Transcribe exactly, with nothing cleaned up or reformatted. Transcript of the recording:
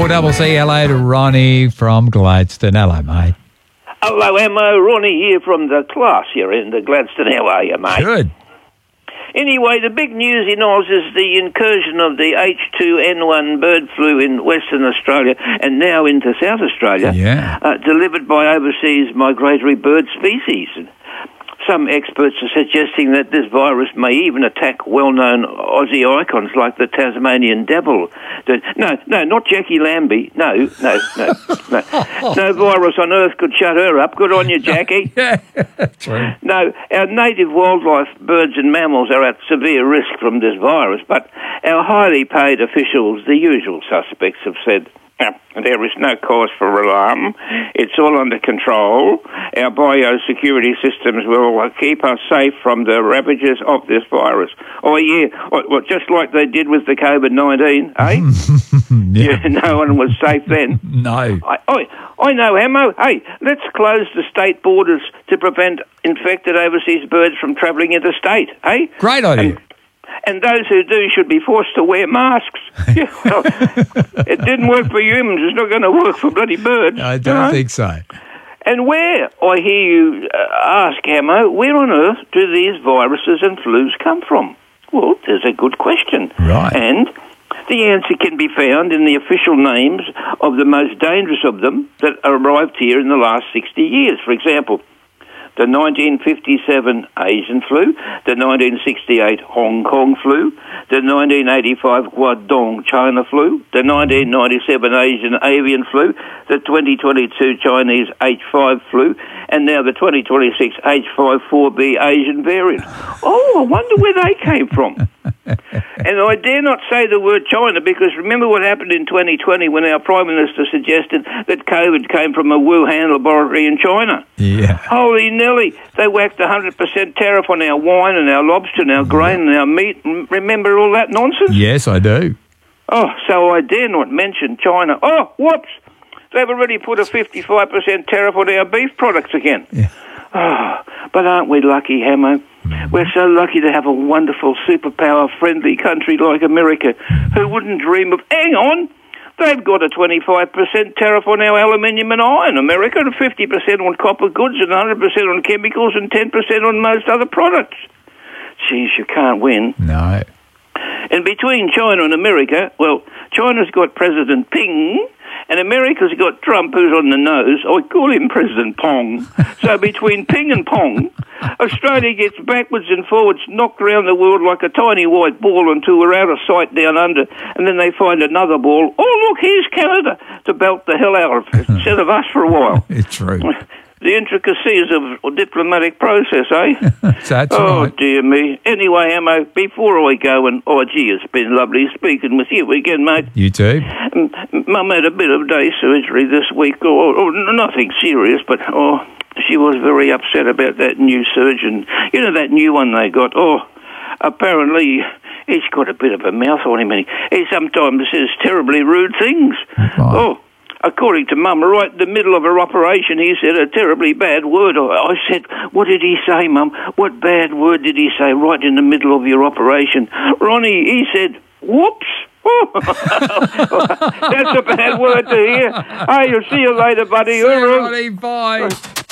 four C C. Hello to Ronnie from Gladstone. Hello, mate. Hello, Emma. Ronnie here from the class here in the Gladstone. How are you, mate? Good. Anyway, the big news in Oz is the incursion of the H two N one bird flu in Western Australia and now into South Australia, Yeah. uh, delivered by overseas migratory bird species. Some experts are suggesting that this virus may even attack well-known Aussie icons like the Tasmanian devil. The- No, no, not Jackie Lambie. No, no, no, no. No virus on earth could shut her up. Good on you, Jackie. Yeah, true. No, our native wildlife, birds and mammals, are at severe risk from this virus, but our highly paid officials, the usual suspects, have said, "Uh, there is no cause for alarm. It's all under control. Our biosecurity systems will keep us safe from the ravages of this virus." Oh, yeah, what, what, just like they did with the COVID nineteen, eh? Yeah. Yeah, no one was safe then. No. I, I, I know, Hamo. Hey, let's close the state borders to prevent infected overseas birds from travelling interstate, eh? Great idea. And, and those who do should be forced to wear masks. Yeah, well, it didn't work for humans. It's not going to work for bloody birds. I don't you know? think so. And where, I hear you uh, ask, Hamo, where on earth do these viruses and flus come from? Well, there's a good question. Right. And the answer can be found in the official names of the most dangerous of them that arrived here in the last sixty years. For example, the nineteen fifty-seven Asian flu, the nineteen sixty-eight Hong Kong flu, the nineteen eighty-five Guangdong China flu, the nineteen ninety-seven Asian avian flu, the twenty twenty-two Chinese H five flu, and now the twenty twenty-six H five four B Asian variant. Oh, I wonder where they came from. And I dare not say the word China because remember what happened in twenty twenty when our Prime Minister suggested that COVID came from a Wuhan laboratory in China. Yeah. Holy Nelly, they whacked a one hundred percent tariff on our wine and our lobster and our grain and our meat. Remember all that nonsense? Yes, I do. Oh, so I dare not mention China. Oh, whoops! They've already put a fifty-five percent tariff on our beef products again. Yeah. Oh, but aren't we lucky, Hamo? We're so lucky to have a wonderful, superpower-friendly country like America. Who wouldn't dream of... Hang on! They've got a twenty-five percent tariff on our aluminium and iron, America, and fifty percent on copper goods and one hundred percent on chemicals and ten percent on most other products. Geez, you can't win. No. And between China and America, well, China's got President Ping, and America's got Trump, who's on the nose. I call him President Pong. So between Ping and Pong, Australia gets backwards and forwards, knocked around the world like a tiny white ball until we're out of sight down under, and then they find another ball. Oh, look, here's Canada, to belt the hell out of it, instead of us for a while. It's true. The intricacies of a diplomatic process, eh? That's oh, right. dear me. Anyway, Amo, before I go, and oh, gee, it's been lovely speaking with you again, mate. You too. M- Mum had a bit of day surgery this week. Oh, oh, nothing serious, but oh, she was very upset about that new surgeon. You know, that new one they got. Oh, apparently he's got a bit of a mouth on him, and he, he sometimes says terribly rude things. Right. Oh. According to Mum, right in the middle of her operation, he said a terribly bad word. I said, what did he say, Mum? What bad word did he say right in the middle of your operation? Ronnie, he said, whoops. That's a bad word to hear. Hey, you'll see you later, buddy. See you, Ronnie. Bye.